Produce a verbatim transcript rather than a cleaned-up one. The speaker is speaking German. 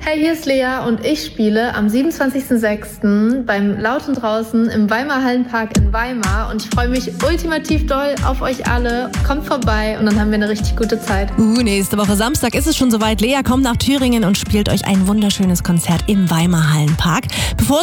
Hey, hier ist Lea und ich spiele am siebenundzwanzigsten sechsten beim Laut und Draußen im Weimar Hallenpark in Weimar und ich freue mich ultimativ doll auf euch alle. Kommt vorbei und dann haben wir eine richtig gute Zeit. Uh, nächste Woche Samstag ist es schon soweit. Lea kommt nach Thüringen und spielt euch ein wunderschönes Konzert im Weimar Hallenpark. Bevor